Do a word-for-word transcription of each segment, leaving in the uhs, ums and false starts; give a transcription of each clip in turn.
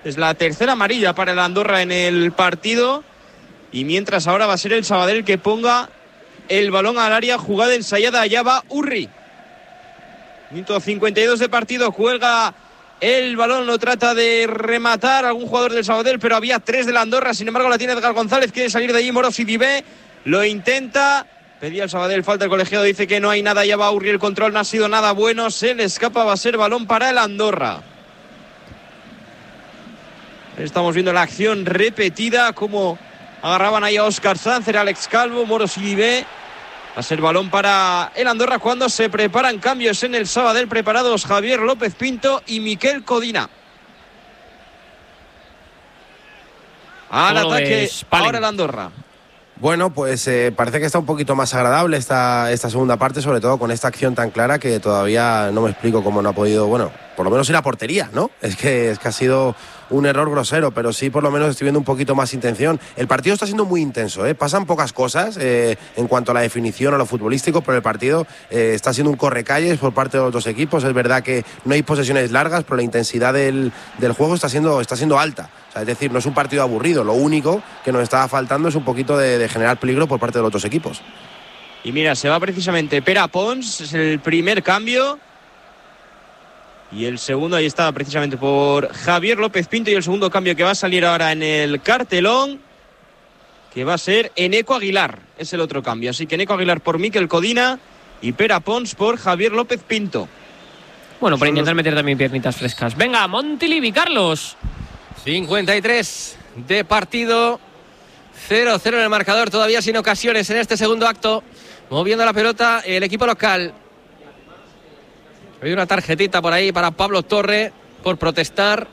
Es la tercera amarilla para el Andorra en el partido. Y mientras ahora va a ser el Sabadell el que ponga el balón al área. Jugada ensayada, allá va Urri. Minuto cincuenta y dos de partido. Cuelga el balón, lo trata de rematar algún jugador del Sabadell, pero había tres del Andorra. Sin embargo, la tiene Edgar González. Quiere salir de allí Moro Sidibé. Lo intenta. Pedía el Sabadell falta, el colegiado dice que no hay nada. Ya va Urri, el control no ha sido nada bueno. Se le escapa, va a ser balón para el Andorra. Estamos viendo la acción repetida, como agarraban ahí a Óscar Sanz, era Alex Calvo, Moro Sidibé. Va a ser balón para el Andorra cuando se preparan cambios en el Sabadell. Preparados Javier López Pinto y Miquel Codina. Al ataque ahora el Andorra. Bueno, pues eh, parece que está un poquito más agradable esta, esta segunda parte, sobre todo con esta acción tan clara que todavía no me explico cómo no ha podido, bueno, por lo menos ir a portería, ¿no? Es que, es que ha sido un error grosero, pero sí por lo menos estoy viendo un poquito más intención. El partido está siendo muy intenso, ¿eh? Pasan pocas cosas eh, en cuanto a la definición, a lo futbolístico, pero el partido eh, está siendo un correcalles por parte de los dos equipos. Es verdad que no hay posesiones largas, pero la intensidad del, del juego está siendo, está siendo alta. O sea, es decir, no es un partido aburrido, lo único que nos estaba faltando es un poquito de, de generar peligro por parte de los dos equipos. Y mira, se va precisamente Pere Pons, es el primer cambio. Y el segundo ahí estaba precisamente por Javier López Pinto. Y el segundo cambio que va a salir ahora en el cartelón, que va a ser Eneco Aguilar. Es el otro cambio. Así que Eneco Aguilar por Miquel Codina y Pere Pons por Javier López Pinto. Bueno, para intentar meter también piernitas frescas. Venga, Montilivi, Carlos. cincuenta y tres de partido. cero cero en el marcador. Todavía sin ocasiones en este segundo acto. Moviendo la pelota el equipo local. Hay una tarjetita por ahí para Pablo Torre por protestar.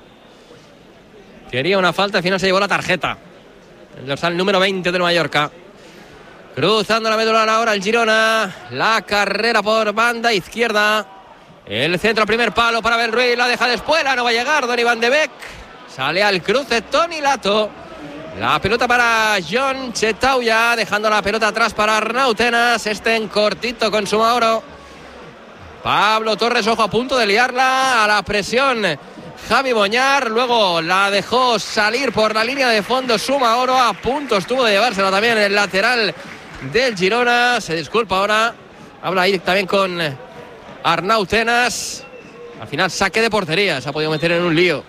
Quería una falta, al final se llevó la tarjeta. El dorsal número veinte del Mallorca. Cruzando la medular ahora el Girona. La carrera por banda izquierda. El centro al primer palo para Ben Ruiz. La deja de espuela, no va a llegar Donny Van de Beek. Sale al cruce Toni Lato. La pelota para John Chetauya. Dejando la pelota atrás para Arnau Tenas. Este en cortito con Sumaoro. Pablo Torres, ojo, a punto de liarla. A la presión Javi Boñar. Luego la dejó salir por la línea de fondo Sumaoro. A punto estuvo de llevársela también el lateral del Girona. Se disculpa ahora. Habla ahí también con Arnau Tenas. Al final saque de portería. Se ha podido meter en un lío.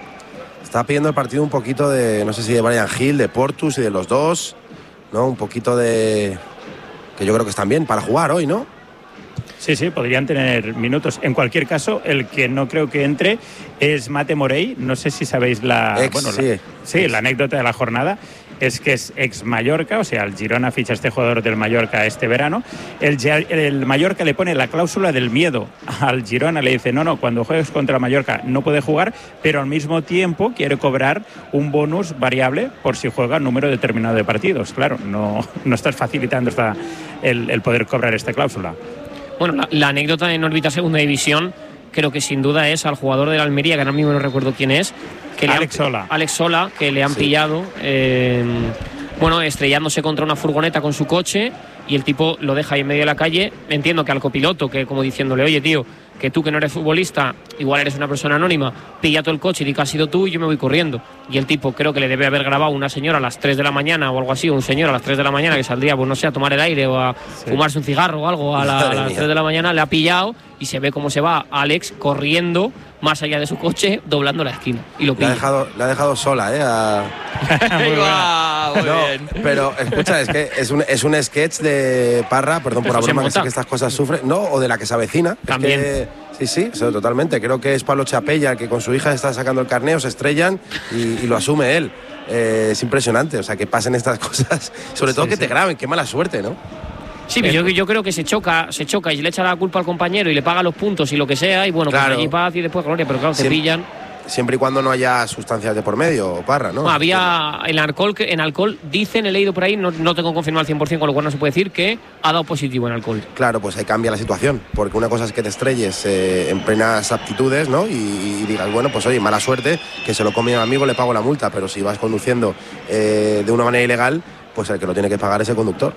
Está pidiendo el partido un poquito de, no sé si de Brian Hill, de Portus y de los dos, ¿no? Un poquito de... que yo creo que están bien para jugar hoy, ¿no? Sí, sí, podrían tener minutos. En cualquier caso, el que no creo que entre es Mate Morey. No sé si sabéis la, ex, bueno, sí, la, sí, la anécdota de la jornada. Es que es ex Mallorca, o sea, el Girona ficha a este jugador del Mallorca este verano. El, el Mallorca le pone la cláusula del miedo al Girona, le dice, no, no, cuando juegues contra Mallorca no puede jugar, pero al mismo tiempo quiere cobrar un bonus variable por si juega un número determinado de partidos. Claro, no, no estás facilitando esta, el, el poder cobrar esta cláusula. Bueno, la, la anécdota en órbita segunda división creo que sin duda es al jugador del Almería, que ahora mismo no recuerdo quién es, que Alex le han, Sola. Alex Sola, que le han sí. pillado, eh, bueno, estrellándose contra una furgoneta con su coche, y el tipo lo deja ahí en medio de la calle. Entiendo que al copiloto, que como diciéndole, oye tío, que tú que no eres futbolista, igual eres una persona anónima, pilla todo el coche y di que has sido tú y yo me voy corriendo. Y el tipo creo que le debe haber grabado una señora a las tres de la mañana o algo así, un señor a las tres de la mañana que saldría, pues no sé, a tomar el aire o a sí. fumarse un cigarro o algo a, la, a las tres de la mañana, le ha pillado y se ve cómo se va Alex corriendo más allá de su coche, doblando la esquina y lo pilla. Le ha dejado, le ha dejado sola, ¿eh? A... muy wow, muy no, bien. Pero escucha, es que es un, es un sketch de Parra, perdón por la broma, que sé que estas cosas sufre, no, o de la que se avecina. También. Es que, sí, sí, eso, totalmente. Creo que es Pablo Chapella, que con su hija está sacando el carneo, se estrellan y, y lo asume él. Eh, es impresionante, o sea, que pasen estas cosas, sobre todo sí, que sí. te graben, qué mala suerte, ¿no? Sí, pero yo, yo creo que se choca, se choca y le echa la culpa al compañero y le paga los puntos y lo que sea, y bueno, claro. pues allí paz y después gloria, pero claro, siempre, te pillan. Siempre y cuando no haya sustancias de por medio, Parra, ¿no? no había en alcohol, en alcohol dicen, he leído por ahí, no, no tengo confirmado al cien por ciento, con lo cual no se puede decir que ha dado positivo en alcohol. Claro, pues ahí cambia la situación, porque una cosa es que te estrelles eh, en plenas aptitudes, ¿no? Y, y digas, bueno, pues oye, mala suerte, que se lo come a mi amigo, le pago la multa, pero si vas conduciendo eh, de una manera ilegal, pues el que lo tiene que pagar es el conductor.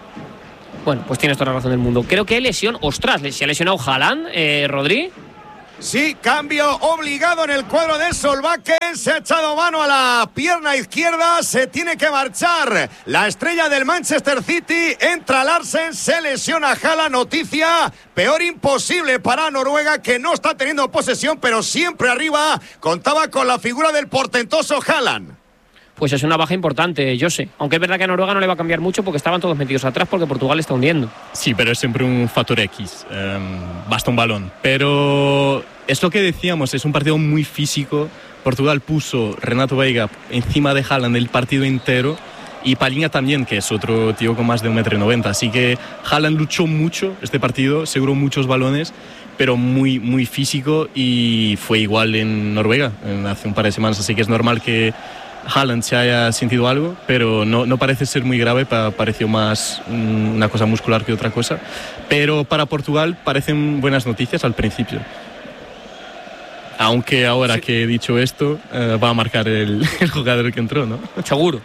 Bueno, pues tienes toda la razón del mundo. Creo que lesión, ostras, se ha lesionado Haaland, eh, Rodri. Sí, cambio obligado en el cuadro de Solbakken. Se ha echado mano a la pierna izquierda. Se tiene que marchar la estrella del Manchester City. Entra Larsen, se lesiona Haaland. Noticia peor imposible para Noruega, que no está teniendo posesión, pero siempre arriba. Contaba con la figura del portentoso Haaland. Pues es una baja importante, yo sé. Aunque es verdad que a Noruega no le va a cambiar mucho porque estaban todos metidos atrás porque Portugal está hundiendo. Sí, pero es siempre un factor X. Um, basta un balón. Pero es lo que decíamos, es un partido muy físico. Portugal puso Renato Veiga encima de Haaland el partido entero. Y Palhinha también, que es otro tío con más de un metro noventa. Así que Haaland luchó mucho este partido, aseguró muchos balones, pero muy, muy físico. Y fue igual en Noruega en hace un par de semanas. Así que es normal que Haaland se haya sentido algo, pero no, no parece ser muy grave, pa, pareció más una cosa muscular que otra cosa. Pero para Portugal parecen buenas noticias al principio. Aunque ahora sí, que he dicho esto, eh, va a marcar el, el jugador que entró, ¿no? Seguro.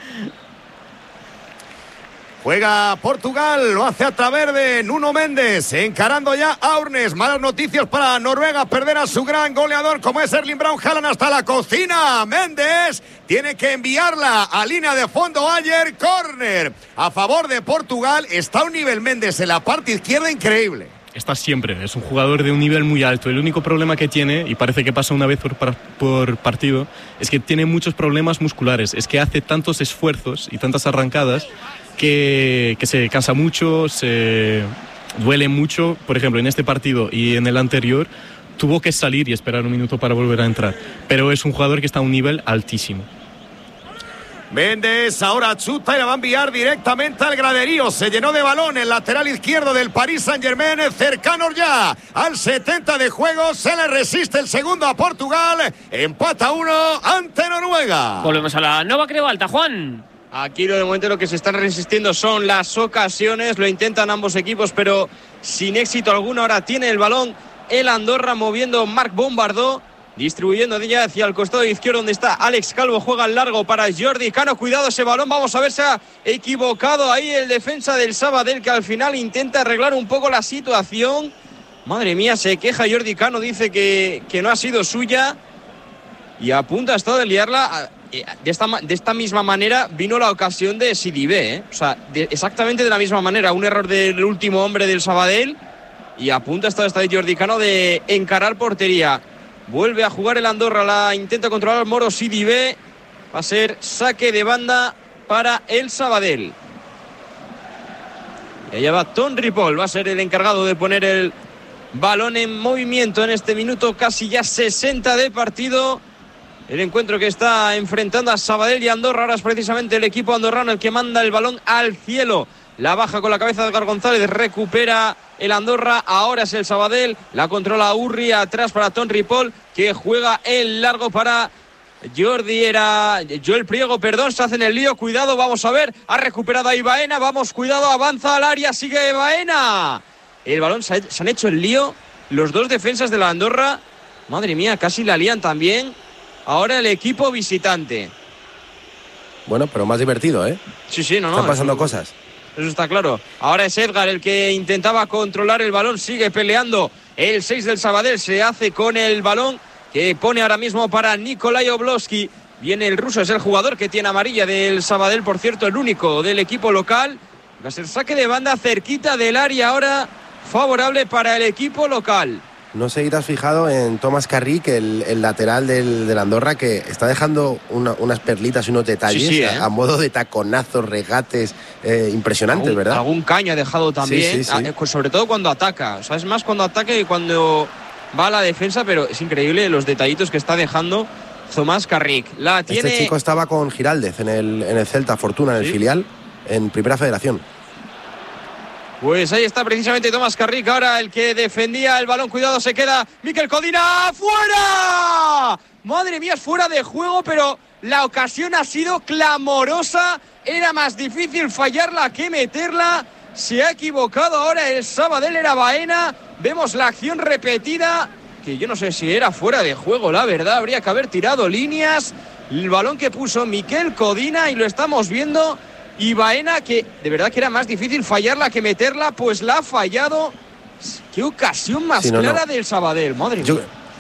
Juega Portugal, lo hace a través de Nuno Méndez, encarando ya a Aurnes. Malas noticias para Noruega, perder a su gran goleador como es Erling Braut Haaland hasta la cocina. Méndez tiene que enviarla a línea de fondo. Ayer, córner a favor de Portugal. Está a un nivel Méndez en la parte izquierda increíble. Está siempre, es un jugador de un nivel muy alto. El único problema que tiene, y parece que pasa una vez por, por partido, es que tiene muchos problemas musculares. Es que hace tantos esfuerzos y tantas arrancadas que, que se cansa mucho, se duele mucho. Por ejemplo, en este partido y en el anterior tuvo que salir y esperar un minuto para volver a entrar. Pero es un jugador que está a un nivel altísimo. Méndez ahora chuta y la va a enviar directamente al graderío. Se llenó de balón el lateral izquierdo del Paris Saint-Germain, cercanos ya al setenta de juego. Se le resiste el segundo a Portugal. Empata uno ante Noruega. Volvemos a la Nova Creu Alta, Juan. Aquí de momento lo que se están resistiendo son las ocasiones. Lo intentan ambos equipos, pero sin éxito alguno. Ahora tiene el balón el Andorra, moviendo Marc Bombardó, distribuyendo de ella hacia el costado izquierdo donde está Alex Calvo. Juega al largo para Jordi Cano. Cuidado ese balón, vamos a ver, se ha equivocado ahí el defensa del Sabadell, que al final intenta arreglar un poco la situación. Madre mía, se queja Jordi Cano, dice que, que no ha sido suya y a punto ha estado de liarla. De esta, de esta misma manera vino la ocasión de Sidibé, ¿eh? O sea, de, exactamente de la misma manera. Un error del último hombre del Sabadell y a punto ha estado esta de Jordi Cano de encarar portería. Vuelve a jugar el Andorra, la intenta controlar Moro Sidibé. Va a ser saque de banda para el Sabadell. Y allá va Ton Ripoll, va a ser el encargado de poner el balón en movimiento en este minuto casi ya sesenta de partido. El encuentro que está enfrentando a Sabadell y Andorra. Ahora es precisamente el equipo andorrano el que manda el balón al cielo. La baja con la cabeza de Edgar González, recupera el Andorra. Ahora es el Sabadell, la controla Urri, atrás para Ton Ripoll, que juega el largo para Jordi, era Joel Priego, perdón, se hace en el lío. Cuidado, vamos a ver, ha recuperado ahí Baena, vamos, cuidado, avanza al área, sigue Baena. El balón, se, ha, se han hecho el lío los dos defensas de la Andorra. Madre mía, casi la lían también. Ahora el equipo visitante. Bueno, pero más divertido, ¿eh? Sí, sí, no, no. Están pasando eso, cosas. Eso está claro. Ahora es Edgar el que intentaba controlar el balón. Sigue peleando el seis del Sabadell. Se hace con el balón que pone ahora mismo para Nikolai Oblowski. Viene el ruso, es el jugador que tiene amarilla del Sabadell, por cierto, el único del equipo local. Va a ser saque de banda cerquita del área ahora, favorable para el equipo local. No sé si te has fijado en Thomas Carrick, el, el lateral del, del Andorra, que está dejando una, unas perlitas y unos detalles sí, sí, ¿eh? a, a modo de taconazos, regates eh, impresionantes, algún, ¿verdad? Algún caño ha dejado también, sí, sí, sí. sobre todo cuando ataca. O sea, es más cuando ataca que cuando va a la defensa, pero es increíble los detallitos que está dejando Thomas Carrick. La tiene... Este chico estaba con Giraldez en el, en el Celta Fortuna, en ¿sí? el filial, en Primera Federación. Pues ahí está precisamente Thomas Carrick, ahora el que defendía el balón. Cuidado, se queda Mikel Codina. ¡Fuera! Madre mía, es fuera de juego, pero la ocasión ha sido clamorosa. Era más difícil fallarla que meterla. Se ha equivocado ahora el Sabadell, era Baena. Vemos la acción repetida, que yo no sé si era fuera de juego, la verdad. Habría que haber tirado líneas. El balón que puso Mikel Codina y lo estamos viendo. Y Baena, que de verdad que era más difícil fallarla que meterla, pues la ha fallado. Qué ocasión más sí, no, clara no. del Sabadell, madre Yo, mía.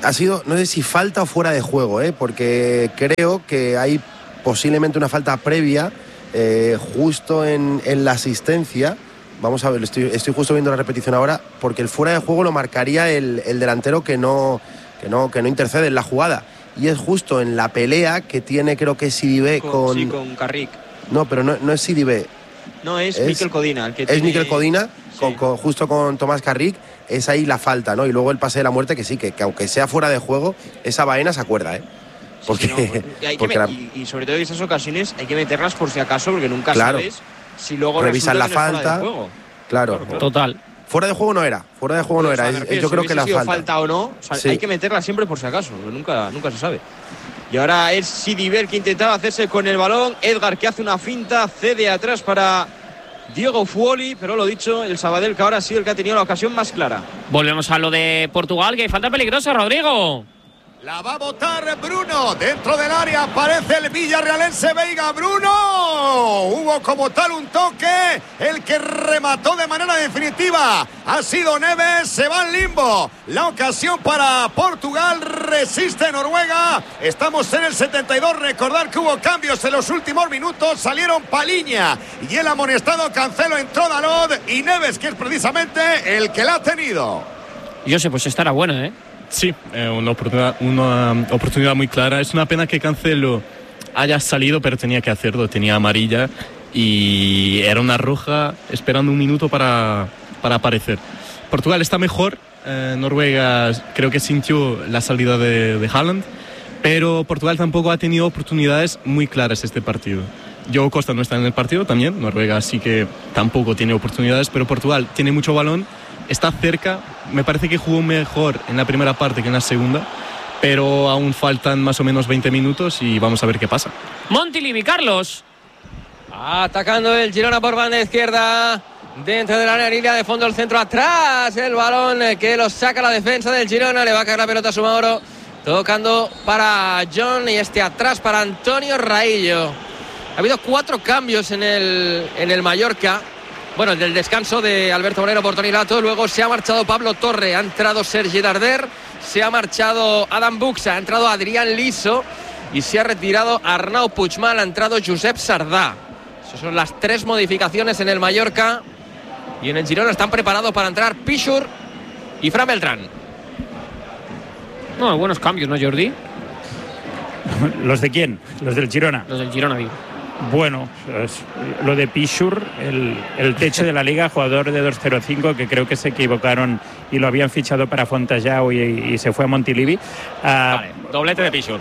ha sido, no sé si falta o fuera de juego, ¿eh? Porque creo que hay posiblemente una falta previa eh, justo en, en la asistencia. Vamos a ver, estoy, estoy justo viendo la repetición ahora, porque el fuera de juego lo marcaría el, el delantero que no, que, no, que no intercede en la jugada. Y es justo en la pelea que tiene, creo que es Sidibé con, con... Sí, con Carrick. No, pero no, no es Sidibé. No, es, es Mikel Codina. El que es tiene... Mikel Codina, sí. con, con, justo con Tomás Carrick. Es ahí la falta, ¿no? Y luego el pase de la muerte, que sí, que, que aunque sea fuera de juego, esa vaina se acuerda, ¿eh? Porque, sí, sí, no, y, hay que porque me, la... y, y sobre todo en esas ocasiones hay que meterlas por si acaso, porque nunca claro. sabes si luego revisan la resulta que no es falta. fuera de juego. Claro. Claro, claro. Total. Fuera de juego no era, fuera de juego no Pues, era. o sea, Es, refiero, yo si creo que la sido falta. falta o no, o sea, sí. hay que meterla siempre por si acaso, nunca, nunca se sabe. Y ahora es Sidibé que intentaba hacerse con el balón. Edgar que hace una finta, cede atrás para Diego Fuoli, pero lo dicho, el Sabadell que ahora ha sido el que ha tenido la ocasión más clara. Volvemos a lo de Portugal, que hay falta peligrosa, Rodrigo. La va a botar Bruno. Dentro del área aparece el villarrealense Veiga. Bruno. Hubo como tal un toque. El que remató de manera definitiva ha sido Neves. Se va al limbo. La ocasión para Portugal. Resiste Noruega. Estamos en el setenta y dos. Recordar que hubo cambios en los últimos minutos. Salieron Paliña y el amonestado Cancelo, entró Dalot y Neves, que es precisamente el que la ha tenido. Yo sé, pues estará buena, ¿eh? Sí, eh, una, oportunidad, una oportunidad muy clara. Es una pena que Cancelo haya salido, pero tenía que hacerlo, tenía amarilla y era una roja esperando un minuto para, para aparecer. Portugal está mejor, eh, Noruega creo que sintió la salida de, de Haaland, pero Portugal tampoco ha tenido oportunidades muy claras este partido. Joe Costa no está en el partido también, Noruega sí que tampoco tiene oportunidades, pero Portugal tiene mucho balón, está cerca, me parece que jugó mejor en la primera parte que en la segunda, pero aún faltan más o menos veinte minutos y vamos a ver qué pasa. Montilivi, Carlos. Atacando el Girona por banda izquierda. Dentro de la área, línea de fondo, el centro atrás. El balón que lo saca la defensa del Girona. Le va a caer la pelota a Sumaoro. Tocando para John y este atrás para Antonio Raillo. Ha habido cuatro cambios en el, en el Mallorca. Bueno, el del descanso de Alberto Moreno por Toni Lato. Luego se ha marchado Pablo Torre. Ha entrado Sergi Darder. Se ha marchado Adam Buxa. Ha entrado Adrián Liso. Y se ha retirado Arnau Puigmal. Ha entrado Josep Sardà. Esas son las tres modificaciones en el Mallorca. Y en el Girona están preparados para entrar Pichur y Fran Beltrán. No, buenos cambios, ¿no, Jordi? ¿Los de quién? Los del Girona. Los del Girona, digo. Bueno, es, lo de Pichur, el, el techo de la liga, jugador de dos cero cinco, que creo que se equivocaron y lo habían fichado para Fontajau y, y se fue a Montilivi. Uh, vale, doblete de Pichur.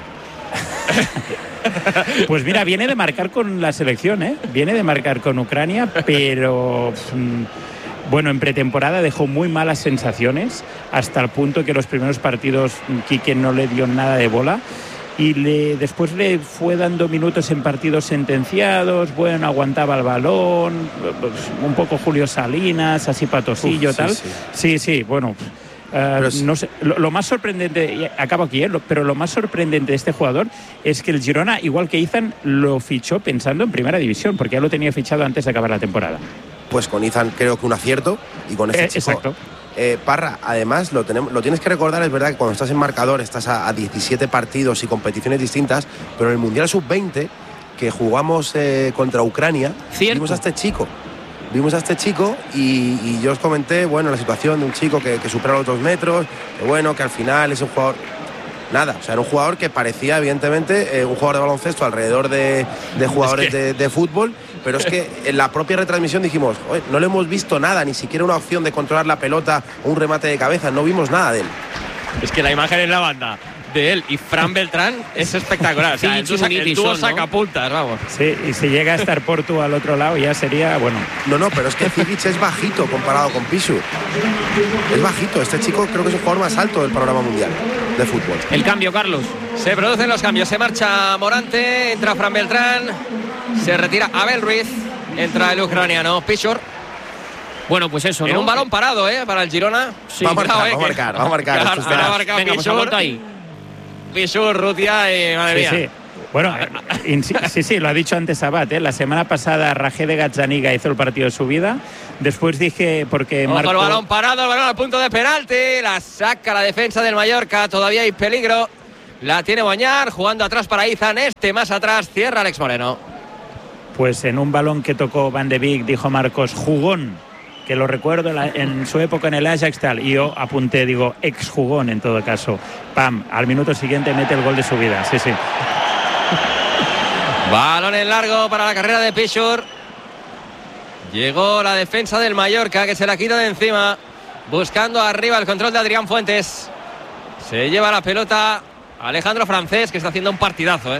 Pues mira, viene de marcar con la selección, ¿eh? Viene de marcar con Ucrania, pero mmm, bueno, en pretemporada dejó muy malas sensaciones, hasta el punto que los primeros partidos Quique no le dio nada de bola. Y le, después le fue dando minutos en partidos sentenciados, bueno, aguantaba el balón, un poco Julio Salinas, así patosillo, Uf, sí, tal. Sí, sí, sí bueno, uh, sí. no sé, lo, lo más sorprendente, y acabo aquí, ¿eh? lo, pero lo más sorprendente de este jugador es que el Girona, igual que Izan, lo fichó pensando en primera división, porque ya lo tenía fichado antes de acabar la temporada. Pues con Izan creo que un acierto y con este eh, chico... Exacto. Eh, Parra, además lo, tenemos, lo tienes que recordar, es verdad que cuando estás en marcador estás a, a diecisiete partidos y competiciones distintas, pero en el Mundial sub veinte que jugamos eh, contra Ucrania, Cierto. vimos a este chico, vimos a este chico y, y yo os comenté, bueno, la situación de un chico que, que supera los dos metros, que bueno, que al final es un jugador... Nada, o sea, era un jugador que parecía, evidentemente, eh, un jugador de baloncesto alrededor de, de jugadores es que... de, de fútbol, pero es que en la propia retransmisión dijimos, oye, no le hemos visto nada, ni siquiera una opción de controlar la pelota o un remate de cabeza, no vimos nada de él. Es que la imagen en la banda de él y Fran Beltrán es espectacular. O sea, el dúo, el dúo sacapuntas, vamos. Sí, y si llega a estar Portu al otro lado ya sería, bueno. No, no, pero es que Zigic es bajito comparado con Pichur. Es bajito, este chico creo que es el jugador más alto del panorama mundial de fútbol. El cambio, Carlos. Se producen los cambios, se marcha Morante, entra Fran Beltrán, se retira Abel Ruiz, entra el ucraniano Pichur. Bueno, pues eso, ¿no? En un balón parado, ¿eh? Para el Girona. Sí, va a marcar, va a marcar, va a marcar. Claro, va a marcar Venga, Pichur. pues ahí. Pichur, Rutia y madre sí, mía. Sí. Bueno, sí, sí, lo ha dicho antes Abad, ¿eh? La semana pasada Rajé de Gazzaniga hizo el partido de su vida. Después dije, porque Ojo, Marco... el balón parado, el balón al punto de penalti. La saca la defensa del Mallorca. Todavía hay peligro. La tiene Boñar, jugando atrás para Izan. Este más atrás, cierra Alex Moreno. Pues en un balón que tocó Van de Beek, dijo Marcos, jugón, que lo recuerdo en, la, en su época en el Ajax tal, y yo apunté, digo, ex jugón en todo caso. Pam, al minuto siguiente mete el gol de su vida, sí, sí. Balón en largo para la carrera de Pichur. Llegó la defensa del Mallorca, que se la quita de encima, buscando arriba el control de Adrián Fuentes. Se lleva la pelota Alejandro Francés, que está haciendo un partidazo, ¿eh?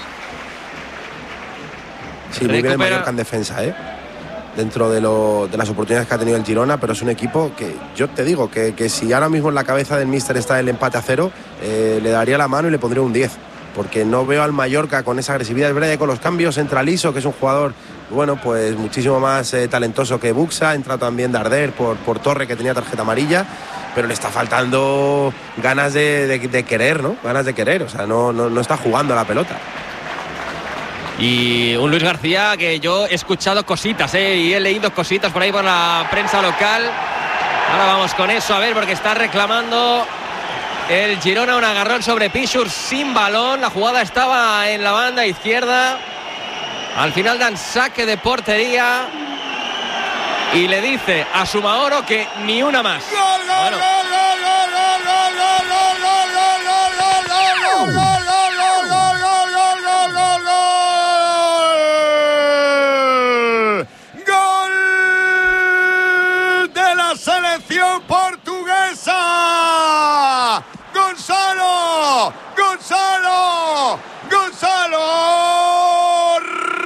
Sí, muy bien el Mallorca en defensa, ¿eh? Dentro de, lo, de las oportunidades que ha tenido el Girona, pero es un equipo que yo te digo que, que si ahora mismo en la cabeza del míster está el empate a cero, eh, le daría la mano y le pondría un diez, porque no veo al Mallorca con esa agresividad. Es verdad que con los cambios entra Liso, que es un jugador, bueno, pues muchísimo más eh, talentoso que Buxa, entra también Darder por, por Torre, que tenía tarjeta amarilla, pero le está faltando ganas de, de, de querer, ¿no? Ganas de querer, o sea, no, no, no está jugando a la pelota. Y un Luis García que yo he escuchado cositas, ¿eh? Y he leído cositas por ahí por la prensa local. Ahora vamos con eso, a ver, porque está reclamando el Girona un agarrón sobre Pichur sin balón. La jugada estaba en la banda izquierda. Al final dan saque de portería y le dice a Sumaoro que ni una más. ¡Gol, gol, Bueno. gol, gol, gol, gol, gol, gol, gol, gol, gol, gol, gol, gol, gol! Selección portuguesa. Gonzalo, Gonzalo, Gonzalo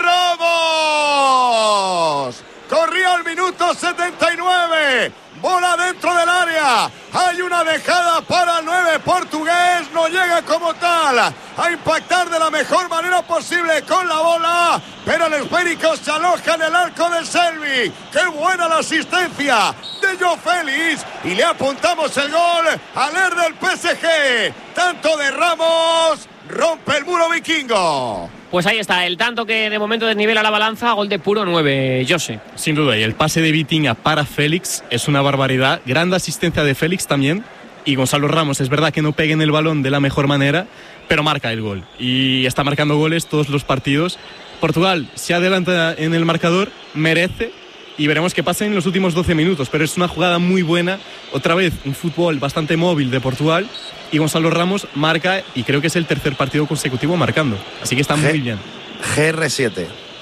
Ramos. Corrió al minuto setenta y nueve. Bola dentro del área. Hay una dejada para el nueve portugués. No llega como tal a impactar de la mejor manera posible con la bola, pero el esférico se aloja en el arco del Selby. ¡Qué buena la asistencia de Joe Félix! Y le apuntamos el gol al E R del P S G. Tanto de Ramos, rompe el muro vikingo. Pues ahí está, el tanto que de momento desnivela la balanza, gol de puro nueve, José. Sin duda, y el pase de Vitinha para Félix es una barbaridad. Gran asistencia de Félix también. Y Gonzalo Ramos, es verdad que no pega en el balón de la mejor manera, pero marca el gol. Y está marcando goles todos los partidos. Portugal se adelanta en el marcador, merece, y veremos qué pasa en los últimos doce minutos. Pero es una jugada muy buena. Otra vez, un fútbol bastante móvil de Portugal. Y Gonzalo Ramos marca, y creo que es el tercer partido consecutivo marcando. Así que está G muy bien. G R siete.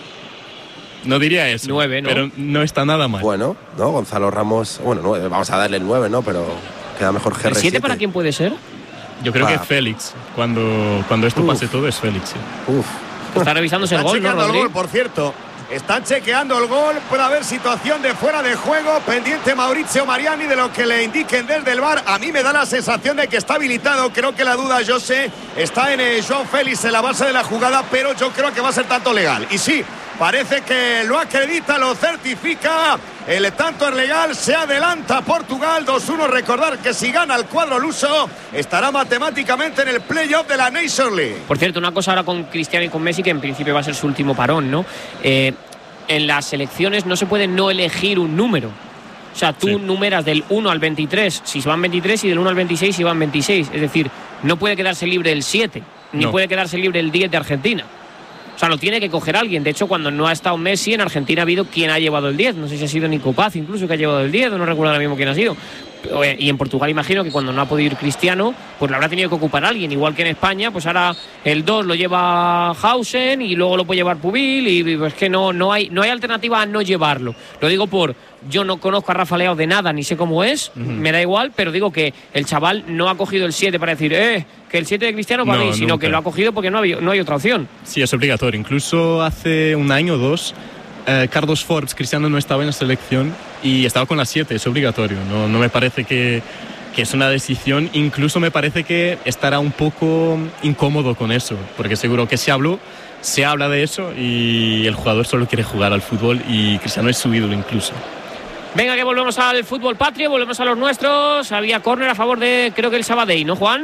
No diría eso, nueve, ¿no? Pero no está nada mal. Bueno, ¿no? Gonzalo Ramos, bueno, nueve, vamos a darle el nueve, ¿no? Pero queda mejor G R siete. ¿El siete para quién puede ser? Yo creo Para. que Félix, cuando, cuando esto Uf. pase todo, es Félix. Sí. Uf. Está revisándose el Están gol, ¿no, chequeando el Rodri? gol, por cierto. Están chequeando el gol. Puede haber situación de fuera de juego. Pendiente Mauricio Mariani de lo que le indiquen desde el V A R. A mí me da la sensación de que está habilitado. Creo que la duda, yo sé, está en eh, Joao Félix en la base de la jugada, pero yo creo que va a ser tanto legal. Y sí, parece que lo acredita, lo certifica. El tanto es legal, se adelanta Portugal dos uno. Recordar que si gana el cuadro luso, estará matemáticamente en el playoff de la Nations League. Por cierto, una cosa ahora con Cristiano y con Messi, que en principio va a ser su último parón, ¿no? Eh, en las selecciones no se puede no elegir un número. O sea, tú Sí. numeras del uno al veintitrés si van veintitrés y del uno al veintiséis si van veintiséis. Es decir, no puede quedarse libre el siete, ni No. puede quedarse libre el diez de Argentina. O sea, lo tiene que coger alguien. De hecho, cuando no ha estado Messi, en Argentina ha habido quien ha llevado el diez. No sé si ha sido Nico Paz incluso que ha llevado el diez, o no recuerdo ahora mismo quién ha sido. Y en Portugal imagino que cuando no ha podido ir Cristiano, pues lo habrá tenido que ocupar alguien. Igual que en España, pues ahora el dos lo lleva Hausen y luego lo puede llevar Pubil. Y pues que no, no, hay, no hay alternativa a no llevarlo. Lo digo por... Yo no conozco a Rafa Leao de nada, ni sé cómo es, uh-huh. me da igual, pero digo que el chaval no ha cogido el siete para decir, eh, que el siete de Cristiano para No, mí, sino nunca. que lo ha cogido porque no, había, no hay otra opción. Sí, es obligatorio. Incluso hace un año o dos, eh, Carlos Forbes, Cristiano no estaba en la selección y estaba con la siete, es obligatorio. No, no me parece que, que es una decisión, incluso me parece que estará un poco incómodo con eso, porque seguro que se habló, se habla de eso y el jugador solo quiere jugar al fútbol y Cristiano es su ídolo incluso. Venga, que volvemos al fútbol patrio, volvemos a los nuestros. Había córner a favor de, creo que el Sabadell, ¿no, Juan?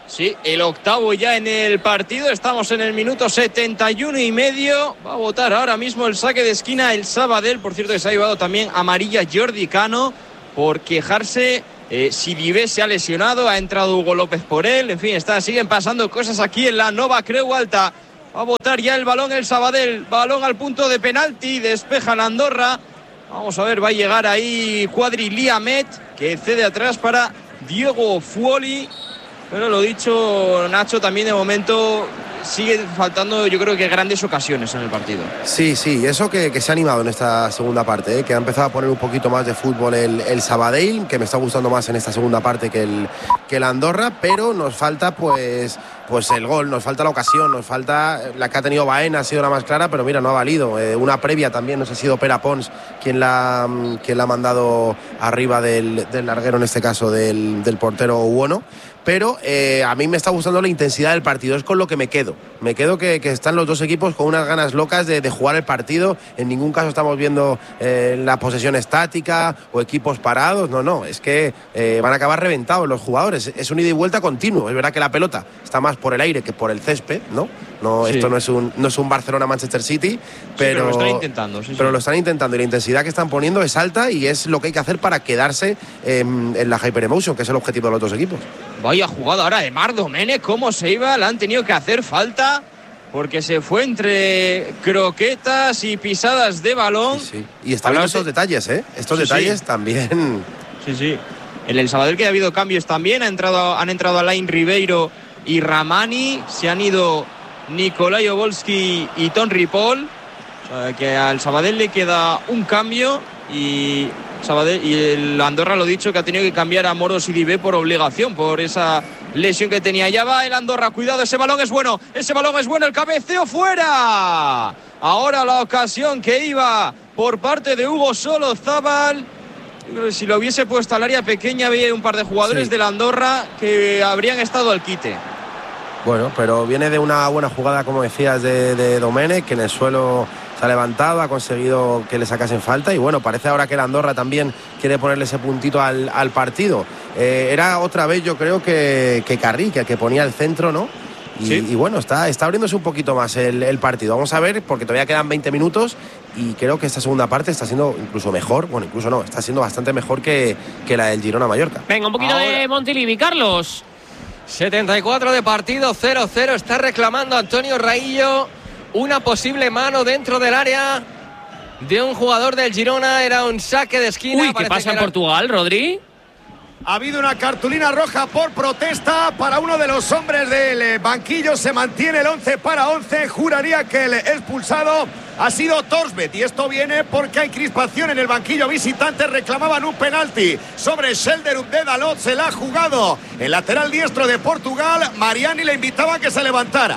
Sí, el octavo ya en el partido. Estamos en el minuto setenta y uno y medio. Va a votar ahora mismo el saque de esquina el Sabadell. Por cierto, que se ha llevado también amarilla Jordi Cano por quejarse. Eh, Sidibe se ha lesionado, ha entrado Hugo López por él. En fin, está, siguen pasando cosas aquí en la Nova Creu Alta. Va a botar ya el balón el Sabadell. Balón al punto de penalti. Despeja la Andorra. Vamos a ver, va a llegar ahí Cuadri Liamet, que cede atrás para Diego Fuoli. Pero lo dicho, Nacho, también de momento sigue faltando, yo creo que grandes ocasiones en el partido. Sí, sí, eso que, que se ha animado en esta segunda parte, ¿eh? Que ha empezado a poner un poquito más de fútbol el, el Sabadell, que me está gustando más en esta segunda parte que el, que el Andorra, pero nos falta pues, pues el gol, nos falta la ocasión, nos falta la que ha tenido Baena, ha sido la más clara, pero mira, no ha valido. Eh, una previa también, no sé si ha sido Pere Pons quien la, quien la ha mandado arriba del, del larguero, en este caso del, del portero Buono. Pero eh, a mí me está gustando la intensidad del partido, es con lo que me quedo. Me quedo que, que están los dos equipos con unas ganas locas de, de jugar el partido. En ningún caso estamos viendo eh, la posesión estática o equipos parados. No, no, es que eh, van a acabar reventados los jugadores. Es un ida y vuelta continuo. Es verdad que la pelota está más por el aire que por el césped, ¿no? No, sí. Esto no es un, no es un Barcelona-Manchester City, pero, sí, pero lo están intentando. Sí, pero sí. lo están intentando y la intensidad que están poniendo es alta y es lo que hay que hacer para quedarse eh, en la Hyper Emotion, que es el objetivo de los dos equipos. Vaya jugada ahora de Marc Domènech, cómo se iba, la han tenido que hacer falta porque se fue entre croquetas y pisadas de balón. Sí, sí. Y está viendo estos detalles, ¿eh? Estos sí, detalles sí. también. Sí, sí. En el Sabadell que ha habido cambios también, ha entrado, han entrado Alain Ribeiro y Ramani, se han ido Nicolai Obolski y Ton Ripoll. O sea, que al Sabadell le queda un cambio y Sabadell, y el Andorra, lo dicho, que ha tenido que cambiar a Moro Sidibe por obligación, por esa lesión que tenía. Ya va el Andorra, cuidado, ese balón es bueno, ese balón es bueno, el cabeceo fuera. Ahora la ocasión que iba por parte de Hugo Solozábal. Si lo hubiese puesto al área pequeña, había un par de jugadores sí. del Andorra que habrían estado al quite. Bueno, pero viene de una buena jugada, como decías, de, de Domènech, que en el suelo se ha levantado, ha conseguido que le sacasen falta y bueno, parece ahora que el Andorra también quiere ponerle ese puntito al, al partido. Eh, era otra vez, yo creo, que, que Carri, que, que ponía el centro, ¿no? Y, sí. y bueno, está, está abriéndose un poquito más el, el partido. Vamos a ver, porque todavía quedan veinte minutos y creo que esta segunda parte está siendo incluso mejor, bueno, incluso no, está siendo bastante mejor que, que la del Girona-Mallorca. Venga, un poquito ahora de Montilivi, Carlos. setenta y cuatro de partido, cero cero, está reclamando Antonio Raillo una posible mano dentro del área de un jugador del Girona. Era un saque de esquina. Uy, ¿qué pasa en era... Portugal, Rodri? Ha habido una cartulina roja por protesta para uno de los hombres del banquillo. Se mantiene el once para once. Juraría que el expulsado ha sido Torsbeth. Y esto viene porque hay crispación en el banquillo visitante. Reclamaban un penalti sobre Shelderup de Dalot. Se la ha jugado el lateral diestro de Portugal. Mariani le invitaba a que se levantara.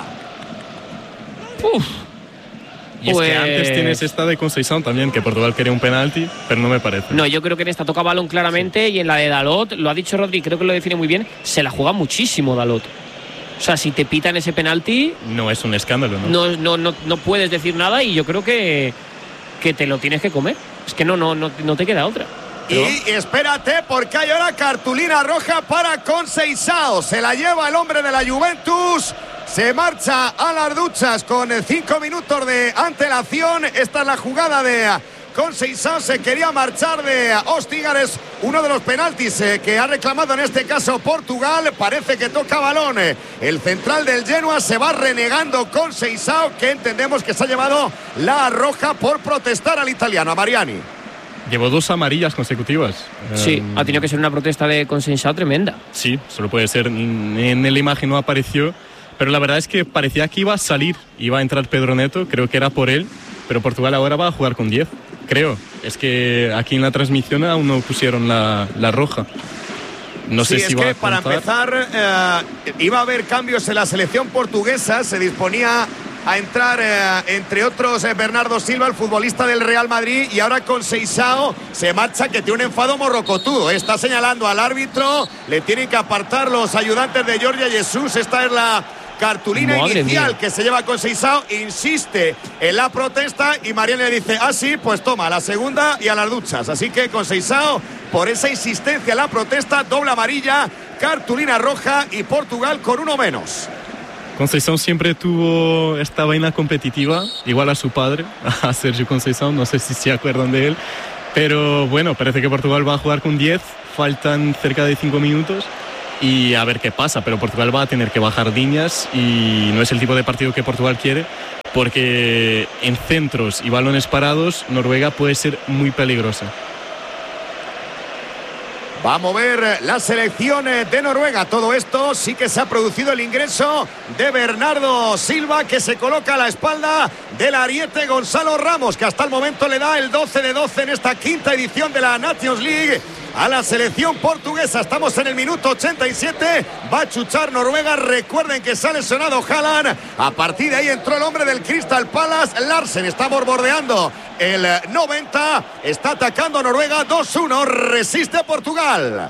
Uf. Y pues... es que antes tienes esta de Conceição también, que Portugal quería un penalti, pero no me parece. No, yo creo que en esta toca balón claramente sí. Y en la de Dalot, lo ha dicho Rodri, creo que lo define muy bien, se la juega muchísimo Dalot. O sea, si te pitan ese penalti... No es un escándalo, ¿no? No, no, no, no puedes decir nada y yo creo que, que te lo tienes que comer. Es que no, no, no, no te queda otra. Pero... Y espérate, porque hay ahora cartulina roja para Conceição. Se la lleva el hombre de la Juventus. Se marcha a las duchas con cinco minutos de antelación. Esta es la jugada de Conceição. Se quería marchar de Ostigares. Uno de los penaltis eh, que ha reclamado en este caso Portugal. Parece que toca balón. El central del Genoa se va renegando Conceição, que entendemos que se ha llevado la roja por protestar al italiano, a Mariani. Llevó dos amarillas consecutivas. Sí, um, ha tenido que ser una protesta de Conceição tremenda. Sí, solo puede ser. En la imagen no apareció. Pero la verdad es que parecía que iba a salir, iba a entrar Pedro Neto, creo que era por él, pero Portugal ahora va a jugar con diez, creo. Es que aquí en la transmisión aún no pusieron la, la roja. No sí, sé si es va que a para empezar eh, iba a haber cambios en la selección portuguesa, se disponía a entrar eh, entre otros eh, Bernardo Silva, el futbolista del Real Madrid, y ahora Conceição se marcha, que tiene un enfado morrocotudo, eh. Está señalando al árbitro, le tienen que apartar los ayudantes de Jorge Jesús. Esta es la cartulina Madre inicial mía. que se lleva con Seixao, insiste en la protesta y Mariani le dice, ah sí, pues toma, a la segunda y a las duchas. Así que con Seixao, por esa insistencia en la protesta, doble amarilla, cartulina roja y Portugal con uno menos. Conceição siempre tuvo esta vaina competitiva, igual a su padre, a Sergio Conceição, no sé si se acuerdan de él, pero bueno, parece que Portugal va a jugar con diez, faltan cerca de cinco minutos y a ver qué pasa, pero Portugal va a tener que bajar líneas y no es el tipo de partido que Portugal quiere, porque en centros y balones parados Noruega puede ser muy peligrosa. Va a mover la selección de Noruega. Todo esto sí que se ha producido el ingreso de Bernardo Silva, que se coloca a la espalda del ariete Gonzalo Ramos, que hasta el momento le da el doce de doce en esta quinta edición de la Nations League a la selección portuguesa. Estamos en el minuto ochenta y siete. Va a chuchar Noruega. Recuerden que se ha lesionado Haaland. A partir de ahí entró el hombre del Crystal Palace, Larsen. Está bordeando el noventa. Está atacando Noruega. dos uno. Resiste Portugal.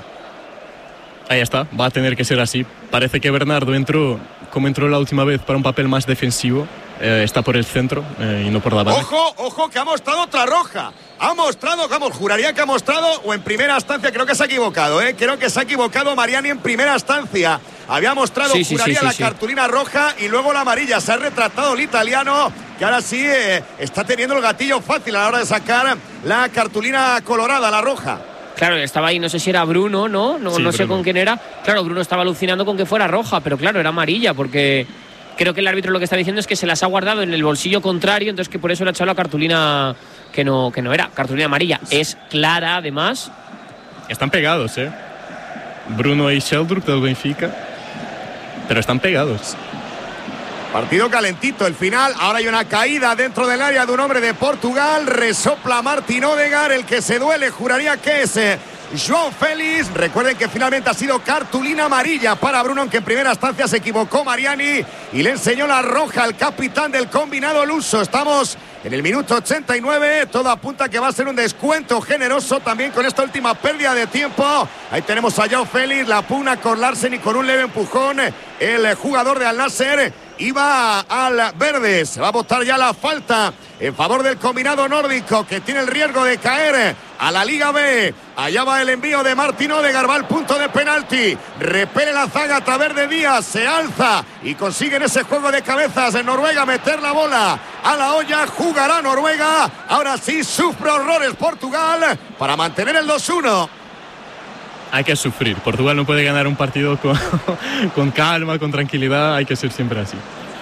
Ahí está, va a tener que ser así. Parece que Bernardo entró como entró la última vez para un papel más defensivo. Eh, está por el centro eh, y no por la banda. Ojo, ojo, que ha mostrado otra roja. Ha mostrado, vamos, juraría que ha mostrado, o en primera instancia, creo que se ha equivocado, ¿eh? Creo que se ha equivocado Mariani en primera instancia. Había mostrado, sí, sí, juraría, sí, la sí, sí. cartulina roja y luego la amarilla. Se ha retratado el italiano, que ahora sí eh, está teniendo el gatillo fácil a la hora de sacar la cartulina colorada, la roja. Claro, estaba ahí, no sé si era Bruno, ¿no? No, Sí, no sé Bruno. con quién era. Claro, Bruno estaba alucinando con que fuera roja, pero claro, era amarilla, porque creo que el árbitro lo que está diciendo es que se las ha guardado en el bolsillo contrario, entonces que por eso le ha echado la cartulina que no, que no era, cartulina amarilla. Es clara, además. Están pegados, ¿eh? Bruno y Sheldrup del Benfica. Pero están pegados. Partido calentito, el final. Ahora hay una caída dentro del área de un hombre de Portugal. Resopla Martín Odegaard, el que se duele, juraría que es eh, João Félix. Recuerden que finalmente ha sido cartulina amarilla para Bruno, aunque en primera instancia se equivocó Mariani y le enseñó la roja al capitán del combinado luso. Estamos en el minuto ochenta y nueve. Todo apunta que va a ser un descuento generoso también con esta última pérdida de tiempo. Ahí tenemos a João Félix, la pugna con Larsen y con un leve empujón. El jugador de Al Nassr iba al verde. Se va a botar ya la falta en favor del combinado nórdico, que tiene el riesgo de caer a la Liga B. Allá va el envío de Martín Odegaard, va al punto de penalti. Repele la zaga a través de Díaz, se alza y consigue en ese juego de cabezas en Noruega meter la bola a la olla. Jugará Noruega. Ahora sí sufre horrores Portugal para mantener el dos uno. Hay que sufrir. Portugal no puede ganar un partido con, con calma, con tranquilidad. Hay que ser siempre así.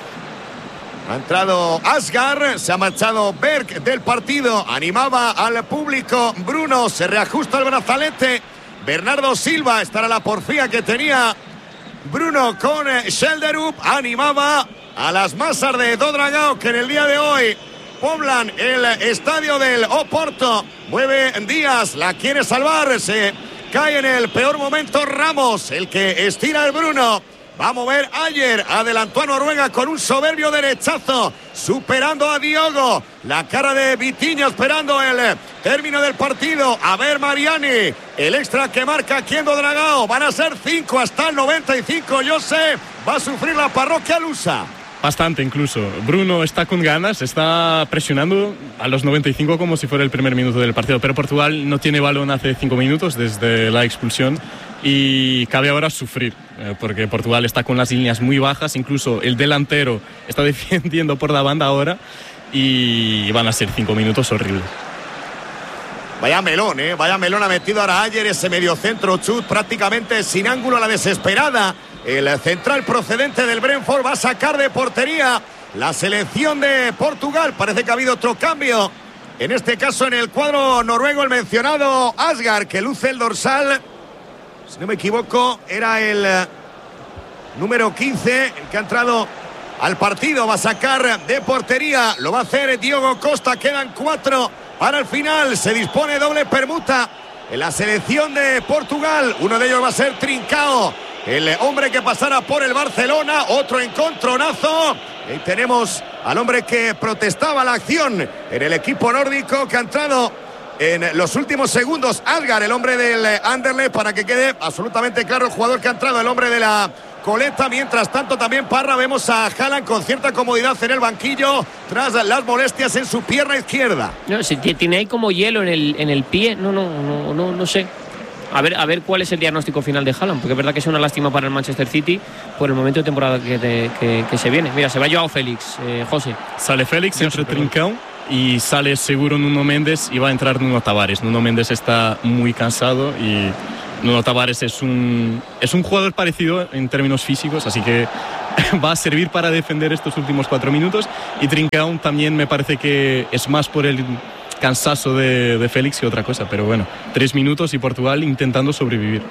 Ha entrado Asgar, se ha marchado Berg del partido, animaba al público. Bruno se reajusta el brazalete. Bernardo Silva, esta era la porfía que tenía Bruno con Sheldrup. Animaba a las masas de Dodragao, que en el día de hoy poblan el estadio del Oporto. Mueve Díaz, la quiere salvar, se cae en el peor momento Ramos, el que estira el Bruno. Va a mover Ayer, adelantó a Noruega con un soberbio derechazo, superando a Diogo. La cara de Vitinho esperando el término del partido. A ver Mariani, el extra que marca aquí en Dodragao. Van a ser cinco hasta el noventa y cinco. Yo sé, va a sufrir la parroquia lusa. Bastante incluso. Bruno está con ganas, está presionando a los noventa y cinco como si fuera el primer minuto del partido. Pero Portugal no tiene balón hace cinco minutos desde la expulsión y cabe ahora sufrir, eh, porque Portugal está con las líneas muy bajas, incluso el delantero está defendiendo por la banda ahora y van a ser cinco minutos horribles. Vaya melón, ¿eh? Vaya melón ha metido ahora Ayer, ese mediocentro chut prácticamente sin ángulo a la desesperada. El central procedente del Brentford va a sacar de portería la selección de Portugal. Parece que ha habido otro cambio. En este caso en el cuadro noruego, el mencionado Asgar, que luce el dorsal. Si no me equivoco, era el número quince, el que ha entrado al partido. Va a sacar de portería. Lo va a hacer Diogo Costa. Quedan cuatro para el final. Se dispone doble permuta en la selección de Portugal. Uno de ellos va a ser Trincao, el hombre que pasara por el Barcelona. Otro encontronazo. Y tenemos al hombre que protestaba la acción en el equipo nórdico, que ha entrado en los últimos segundos. Asgar, el hombre del Anderlecht, para que quede absolutamente claro el jugador que ha entrado, el hombre de la coleta. Mientras tanto también Parra, vemos a Haaland con cierta comodidad en el banquillo tras las molestias en su pierna izquierda. No, si tiene ahí como hielo en el, en el pie, no, no, no, no, no sé. A ver, a ver cuál es el diagnóstico final de Haaland, porque es verdad que es una lástima para el Manchester City por el momento de temporada que, de, que, que se viene. Mira, se va Joao Félix, eh, José. Sale Félix, entre Trincão y sale seguro Nuno Méndez y va a entrar Nuno Tavares. Nuno Méndez está muy cansado y Nuno Tavares es un, es un jugador parecido en términos físicos, así que va a servir para defender estos últimos cuatro minutos. Y Trincão también me parece que es más por el cansazo de, de Félix que otra cosa, pero bueno, tres minutos y Portugal intentando sobrevivir.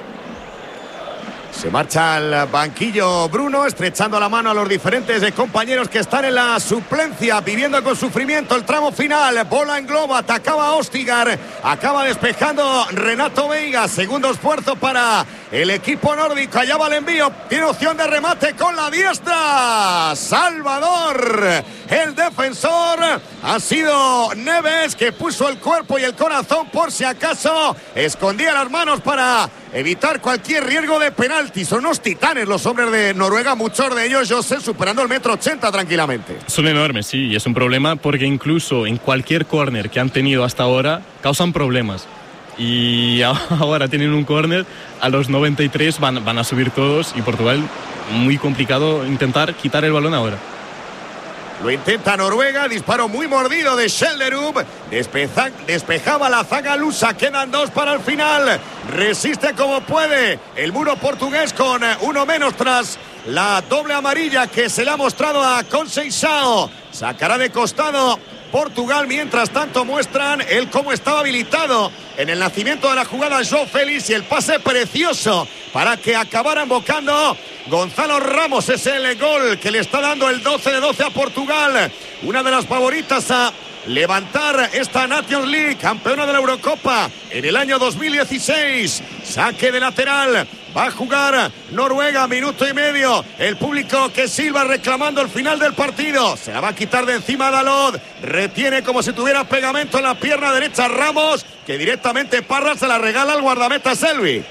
Se marcha al banquillo Bruno, estrechando la mano a los diferentes compañeros que están en la suplencia, viviendo con sufrimiento el tramo final. Bola en globo, atacaba Ostigar, acaba despejando Renato Veiga. Segundo esfuerzo para el equipo nórdico. Allá va el envío, tiene opción de remate con la diestra. Salvador, el defensor, ha sido Neves, que puso el cuerpo y el corazón por si acaso escondía las manos para evitar cualquier riesgo de penalti. Son unos titanes los hombres de Noruega, muchos de ellos, yo sé, superando el metro ochenta tranquilamente. Son enormes, sí, y es un problema porque incluso en cualquier córner que han tenido hasta ahora causan problemas. Y ahora tienen un córner, a los noventa y tres van, van a subir todos y Portugal, muy complicado intentar quitar el balón ahora. Lo intenta Noruega, disparo muy mordido de Schelderup, Despeja, despejaba la zaga lusa, quedan dos para el final, resiste como puede el muro portugués con uno menos tras la doble amarilla que se le ha mostrado a Conceição. Sacará de costado Portugal, mientras tanto muestran el cómo estaba habilitado en el nacimiento de la jugada Joao Félix y el pase precioso para que acabara embocando Gonzalo Ramos. Es el gol que le está dando el doce de doce a Portugal, una de las favoritas a levantar esta Nations League, campeona de la Eurocopa en el año dos mil dieciséis. Saque de lateral, va a jugar Noruega, minuto y medio. El público que silba reclamando el final del partido. Se la va a quitar de encima Dalot. Retiene como si tuviera pegamento en la pierna derecha Ramos, que directamente Parra se la regala al guardameta Selvi.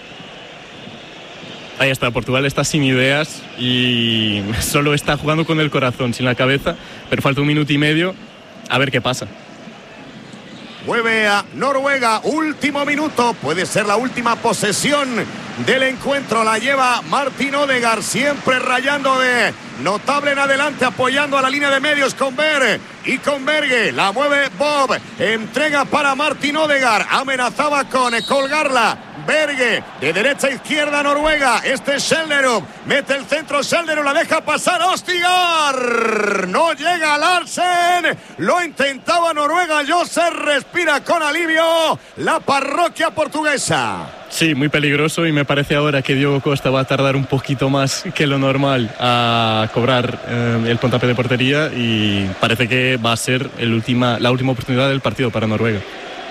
Ahí está, Portugal está sin ideas y solo está jugando con el corazón, sin la cabeza, pero falta un minuto y medio, a ver qué pasa. Mueve a Noruega, último minuto, puede ser la última posesión del encuentro, la lleva Martin Odegaard, siempre rayando de notable en adelante, apoyando a la línea de medios con Berg y con Berge. La mueve Bob, entrega para Martin Odegaard, amenazaba con colgarla Berge, de derecha a izquierda Noruega, este es Schelderup, mete el centro Schelderup, la deja pasar Ostigar, no llega Larsen, lo intentaba Noruega, José respira con alivio la parroquia portuguesa. Sí, muy peligroso y me parece ahora que Diogo Costa va a tardar un poquito más que lo normal a cobrar eh, el puntapié de portería y parece que va a ser el última, la última oportunidad del partido para Noruega.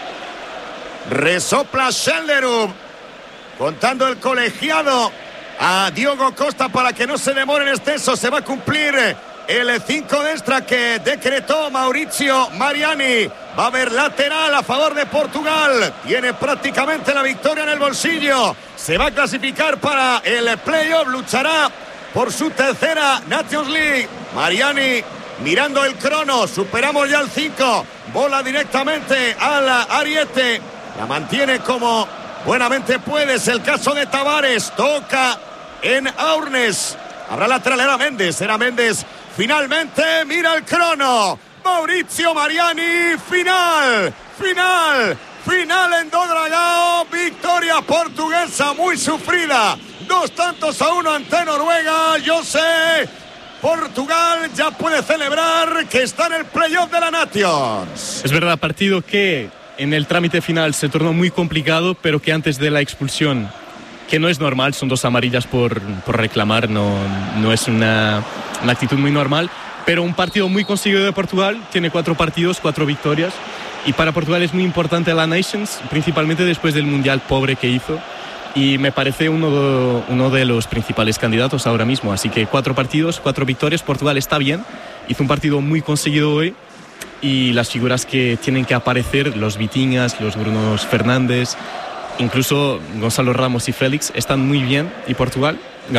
Resopla Schelderup, contando el colegiado a Diogo Costa para que no se demore en exceso. Se va a cumplir el cinco de extra que decretó Mauricio Mariani. Va a haber lateral a favor de Portugal. Tiene prácticamente la victoria en el bolsillo. Se va a clasificar para el playoff. Luchará por su tercera Nations League. Mariani mirando el crono. Superamos ya el cinco. Bola directamente al ariete. La mantiene como buenamente puede. Es el caso de Tavares. Toca en Aurnes. Habrá lateral. Era Méndez. Era Méndez. Finalmente mira el crono. Mauricio Mariani. Final. Final. Final en Dodragao. Victoria portuguesa muy sufrida. Dos tantos a uno ante Noruega. Yo sé. Portugal ya puede celebrar que está en el playoff de la Nations. Es verdad, partido que en el trámite final se tornó muy complicado, pero que antes de la expulsión, que no es normal, son dos amarillas por, por reclamar, no, no es una, una actitud muy normal, pero un partido muy conseguido de Portugal, tiene cuatro partidos, cuatro victorias, y para Portugal es muy importante la Nations, principalmente después del Mundial pobre que hizo, y me parece uno de, uno de los principales candidatos ahora mismo, así que cuatro partidos, cuatro victorias, Portugal está bien, hizo un partido muy conseguido hoy, y las figuras que tienen que aparecer, los Vitinhas, los Bruno Fernández, incluso Gonzalo Ramos y Félix, están muy bien y Portugal ganó.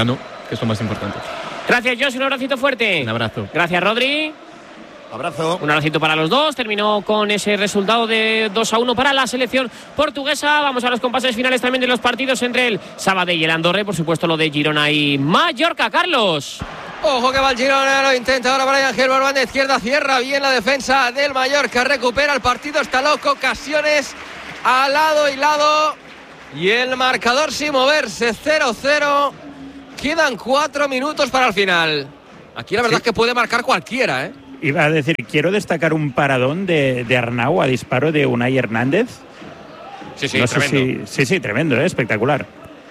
que es lo más importante. Gracias, Josh, un abracito fuerte. Un abrazo. Gracias, Rodri. Abrazo. Un abracito para los dos. Terminó con ese resultado de dos a uno para la selección portuguesa. Vamos a los compases finales también de los partidos entre el Sabadell y el Andorra. Y por supuesto lo de Girona y Mallorca. Carlos. Ojo que va el Girona, lo intenta ahora Brian Gilbert, banda izquierda, cierra bien la defensa del Mallorca, recupera el partido, está loco, ocasiones a lado y lado. Y el marcador sin moverse, cero cero. Quedan cuatro minutos para el final. Aquí la verdad sí. es que puede marcar cualquiera, ¿eh? Iba a decir, quiero destacar un paradón de, de Arnau a disparo de Unai Hernández. Sí, sí, no tremendo. Si, sí, sí, tremendo, ¿eh? Espectacular.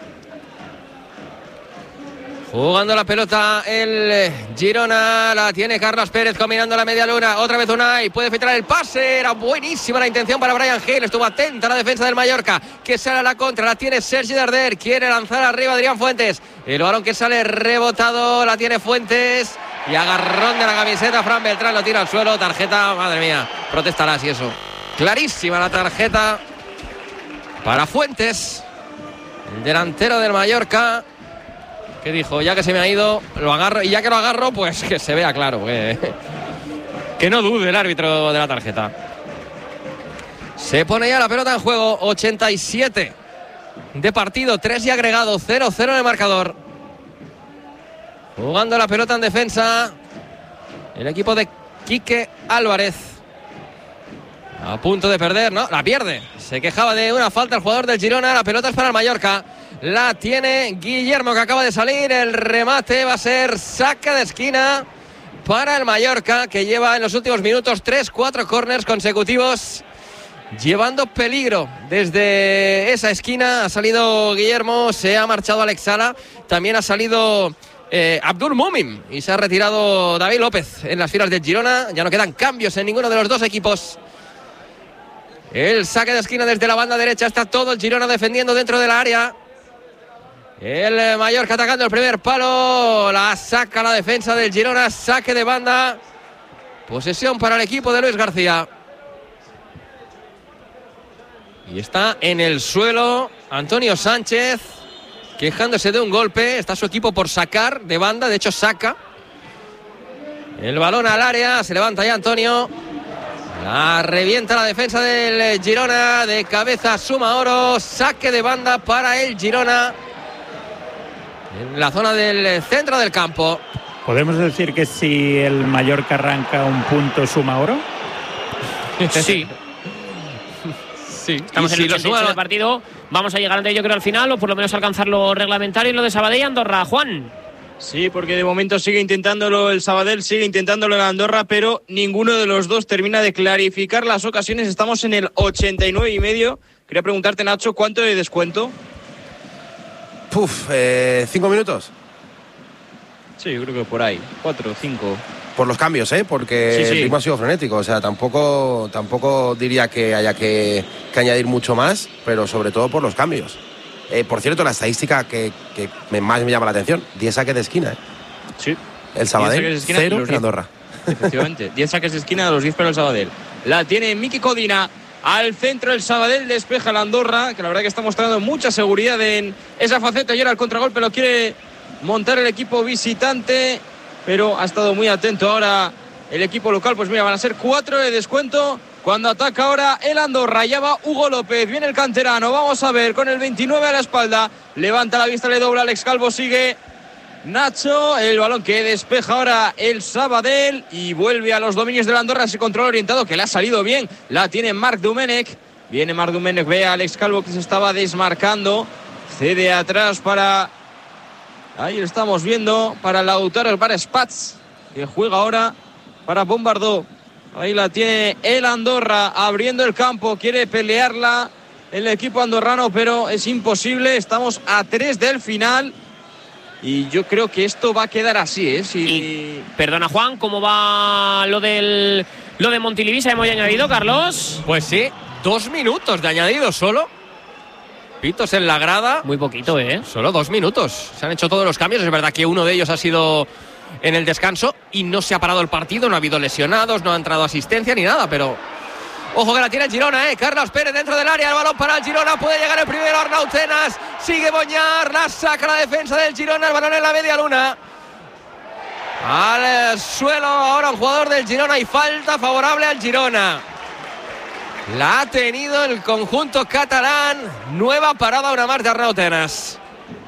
Jugando la pelota el Girona, la tiene Carlos Pérez combinando la media luna, otra vez Unai, puede filtrar el pase, era buenísima la intención para Brian Gil, estuvo atenta la defensa del Mallorca, que sale a la contra, la tiene Sergi Darder, quiere lanzar arriba Adrián Fuentes, el balón que sale rebotado, la tiene Fuentes, y agarrón de la camiseta, Fran Beltrán lo tira al suelo, tarjeta, madre mía, protestará si eso, clarísima la tarjeta para Fuentes, el delantero del Mallorca, que dijo, ya que se me ha ido, lo agarro, y ya que lo agarro, pues que se vea claro, que, que no dude el árbitro de la tarjeta. Se pone ya la pelota en juego, ochenta y siete de partido, tres y agregado, cero cero en el marcador. Jugando la pelota en defensa, el equipo de Quique Álvarez. A punto de perder, no, la pierde. Se quejaba de una falta el jugador del Girona, la pelota es para el Mallorca. La tiene Guillermo, que acaba de salir. El remate va a ser saque de esquina para el Mallorca, que lleva en los últimos minutos tres, cuatro córners consecutivos, llevando peligro desde esa esquina. Ha salido Guillermo, se ha marchado Alex Sala, también ha salido eh, Abdul Mumin y se ha retirado David López en las filas del Girona. Ya no quedan cambios en ninguno de los dos equipos. El saque de esquina desde la banda derecha, está todo el Girona defendiendo dentro de la área. El Mallorca atacando el primer palo, la saca la defensa del Girona, saque de banda, posesión para el equipo de Luis García. Y está en el suelo Antonio Sánchez, quejándose de un golpe, está su equipo por sacar de banda, de hecho saca. El balón al área, se levanta ya Antonio, la revienta la defensa del Girona, de cabeza suma oro, saque de banda para el Girona. En la zona del centro del campo. ¿Podemos decir que si el Mallorca arranca un punto suma oro? Sí. Sí. Estamos en si el ochenta y ocho suma... del partido. Vamos a llegar antes, yo creo, al final, o por lo menos alcanzar lo reglamentario y lo de Sabadell y Andorra. Juan. Sí, porque de momento sigue intentándolo el Sabadell, sigue intentándolo el Andorra, pero ninguno de los dos termina de clarificar las ocasiones. Estamos en el ochenta y nueve y medio. Quería preguntarte, Nacho, ¿cuánto de descuento? Puf, eh, ¿cinco minutos? Sí, yo creo que por ahí, cuatro, cinco. Por los cambios, ¿eh? Porque sí, sí. el ritmo ha sido frenético. O sea, tampoco, tampoco diría que haya que, que añadir mucho más, pero sobre todo por los cambios. Eh, por cierto, la estadística que, que me, más me llama la atención, diez saques de esquina, ¿eh? Sí. El Sabadell, cero en Andorra. Efectivamente, diez saques de esquina de los diez para el Sabadell. La tiene Miki Codina. Al centro el Sabadell, despeja la Andorra, que la verdad que está mostrando mucha seguridad en esa faceta. Y ahora el contragolpe lo quiere montar el equipo visitante, pero ha estado muy atento ahora el equipo local. Pues mira, van a ser cuatro de descuento cuando ataca ahora el Andorra. Ya va Hugo López, viene el canterano, vamos a ver, con el veintinueve a la espalda, levanta la vista, le dobla Alex Calvo, sigue Nacho, el balón que despeja ahora el Sabadell y vuelve a los dominios del Andorra, ese control orientado que le ha salido bien, la tiene Marc Domènech, viene Marc Domènech, ve a Alex Calvo que se estaba desmarcando, cede atrás para, ahí lo estamos viendo, para Lautaro, para Spatz, que juega ahora para Bombardó, ahí la tiene el Andorra, abriendo el campo, quiere pelearla el equipo andorrano, pero es imposible, estamos a tres del final. Y yo creo que esto va a quedar así, ¿eh? Si... Y, perdona, Juan, ¿cómo va lo del lo de Montilivi? ¿Hemos añadido, Carlos? Pues sí, dos minutos de añadido solo. Pitos en la grada. Muy poquito, ¿eh? Solo dos minutos. Se han hecho todos los cambios. Es verdad que uno de ellos ha sido en el descanso y no se ha parado el partido. No ha habido lesionados, no ha entrado asistencia ni nada, pero Ojo que la tiene el Girona, ¿eh? Carlos Pérez dentro del área, el balón para el Girona, puede llegar el primero, Arnau Tenas, sigue Boñar, la saca la defensa del Girona, el balón en la media luna. Al suelo ahora un jugador del Girona y falta favorable al Girona. La ha tenido el conjunto catalán. Nueva parada, una más de Arnau Tenas.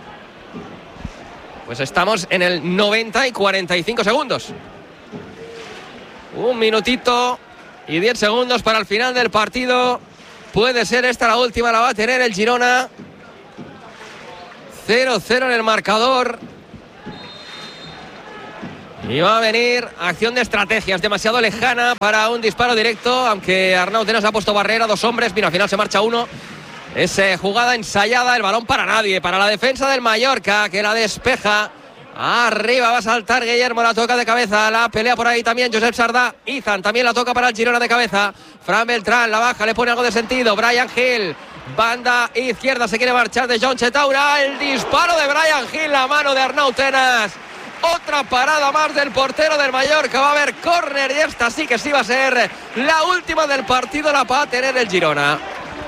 Pues estamos en el noventa y cuarenta y cinco segundos. Un minutito y diez segundos para el final del partido. Puede ser esta la última, la va a tener el Girona. cero cero en el marcador. Y va a venir acción de estrategias demasiado lejana para un disparo directo, aunque Arnau Tenas ha puesto barrera, dos hombres, mira, al final se marcha uno. Es eh, jugada ensayada, el balón para nadie, para la defensa del Mallorca, que la despeja. Arriba va a saltar Guillermo, la toca de cabeza, la pelea por ahí también Josep Sardá. Izan también la toca para el Girona de cabeza. Fran Beltrán la baja, le pone algo de sentido. Brian Hill, banda izquierda, se quiere marchar de John Chetaura. El disparo de Brian Hill, la mano de Arnau Tenas. Otra parada más del portero del Mallorca. Va a haber córner y esta sí que sí va a ser la última del partido. La va a tener el Girona.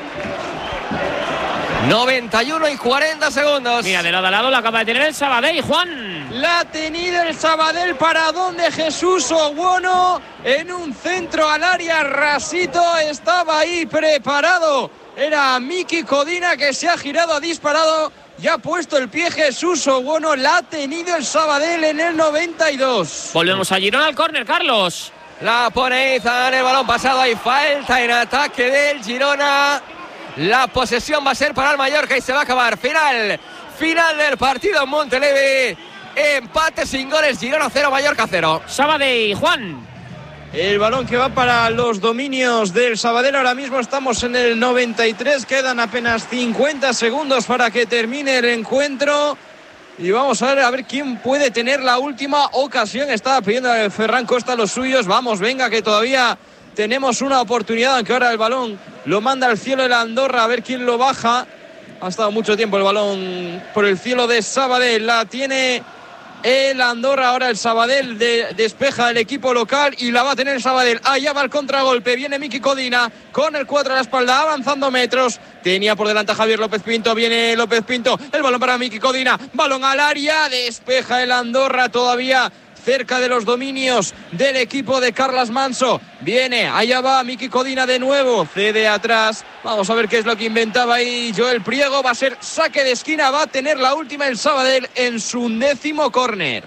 noventa y uno y cuarenta segundos. Mira, de lado a lado la acaba de tener el Sabadell, Juan. La ha tenido el Sabadell, para donde Jesús Oguono en un centro al área rasito. Estaba ahí preparado. Era Miki Codina que se ha girado, ha disparado. Ya ha puesto el pie Jesús Oguono. La ha tenido el Sabadell en el noventa y dos. Volvemos a Girona al córner, Carlos. La pone Izan, el balón pasado. Hay falta en ataque del Girona. La posesión va a ser para el Mallorca y se va a acabar. Final, final del partido en Montelevi. Empate sin goles, Girona cero, Mallorca cero. Sabadell, Juan. El balón que va para los dominios del Sabadell. Ahora mismo estamos en el noventa y tres. Quedan apenas cincuenta segundos para que termine el encuentro. Y vamos a ver, a ver quién puede tener la última ocasión. Estaba pidiendo a Ferran Costa los suyos. Vamos, venga, que todavía tenemos una oportunidad. Aunque ahora el balón lo manda al cielo el Andorra. A ver quién lo baja. Ha estado mucho tiempo el balón por el cielo de Sabadell. La tiene el Andorra, ahora el Sabadell de, despeja el equipo local y la va a tener el Sabadell. Allá va el contragolpe, viene Miki Codina con el cuatro a la espalda, avanzando metros. Tenía por delante a Javier López Pinto, viene López Pinto, el balón para Miki Codina, balón al área, despeja el Andorra todavía cerca de los dominios del equipo de Carlas Manso. Viene, allá va Miki Codina de nuevo, cede atrás. Vamos a ver qué es lo que inventaba ahí Joel Priego. Va a ser saque de esquina, va a tener la última el Sabadell en su undécimo córner.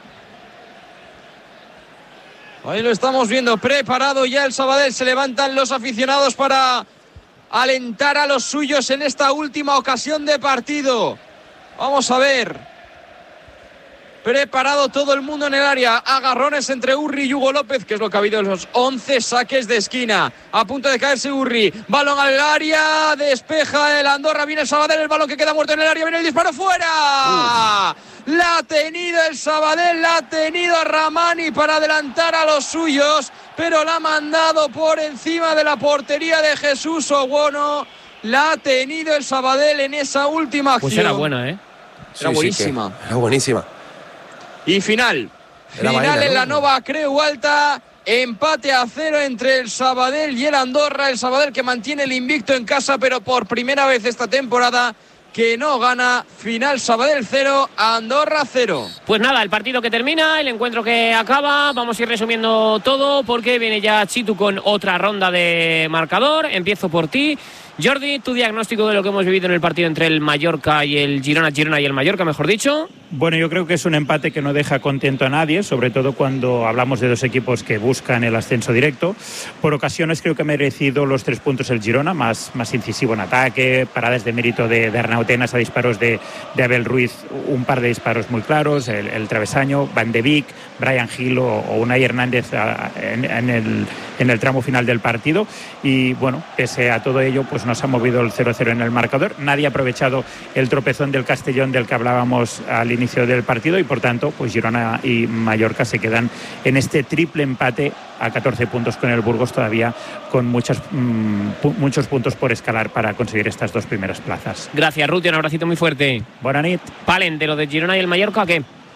Ahí lo estamos viendo, preparado ya el Sabadell. Se levantan los aficionados para alentar a los suyos en esta última ocasión de partido. Vamos a ver. Preparado todo el mundo en el área. Agarrones entre Urri y Hugo López, que es lo que ha habido en los once saques de esquina. A punto de caerse Urri. Balón al área. Despeja el Andorra. Viene el Sabadell. El balón que queda muerto en el área. Viene el disparo fuera. Uf. La ha tenido el Sabadell. La ha tenido Ramani para adelantar a los suyos. Pero la ha mandado por encima de la portería de Jesús Oguono. La ha tenido el Sabadell en esa última acción. Pues era buena, ¿eh? Era sí, buenísima. Sí, era buenísima. Y final, Era final vaina, en ¿no? la Nova Creu Alta, empate a cero entre el Sabadell y el Andorra. El Sabadell que mantiene el invicto en casa, pero por primera vez esta temporada que no gana. Final Sabadell cero, Andorra cero. Pues nada, el partido que termina, el encuentro que acaba. Vamos a ir resumiendo todo porque viene ya Chitu con otra ronda de marcador. Empiezo por ti. Jordi, tu diagnóstico de lo que hemos vivido en el partido entre el Mallorca y el Girona, Girona y el Mallorca, mejor dicho. Bueno, yo creo que es un empate que no deja contento a nadie, sobre todo cuando hablamos de dos equipos que buscan el ascenso directo. Por ocasiones creo que ha merecido los tres puntos el Girona, más, más incisivo en ataque, paradas de mérito de, de Arnau Tenas a disparos de, de Abel Ruiz, un par de disparos muy claros, el, el travesaño, Van de Beek, Brian Hill o, o Unai Hernández a, en, en, el, en el tramo final del partido. Y bueno, pese a todo ello, pues nos ha movido el cero cero en el marcador. Nadie ha aprovechado el tropezón del Castellón del que hablábamos al inicio del partido y por tanto pues Girona y Mallorca se quedan en este triple empate a catorce puntos con el Burgos, todavía con muchas, mmm, pu- muchos puntos por escalar para conseguir estas dos primeras plazas. Gracias, Ruti, un abracito muy fuerte. Buena nit. Palen, de lo de Girona y el Mallorca, ¿qué?